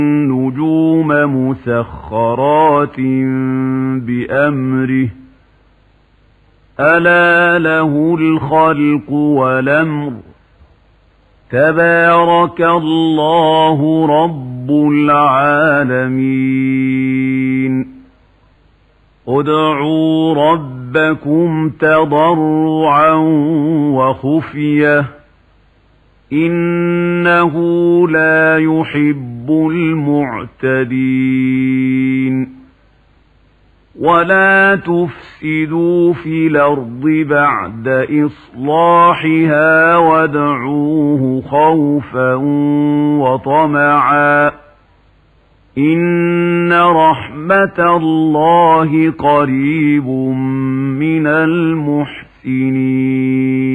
النجوم مسخرات بأمره ألا له الخلق والأمر تبارك الله رب العالمين ادعوا ربكم تضرعا وخفية إنه لا يحب المعتدين ولا تفسدوا في الأرض بعد إصلاحها وادعوه خوفا وطمعا إن رحمة الله قريب من المحسنين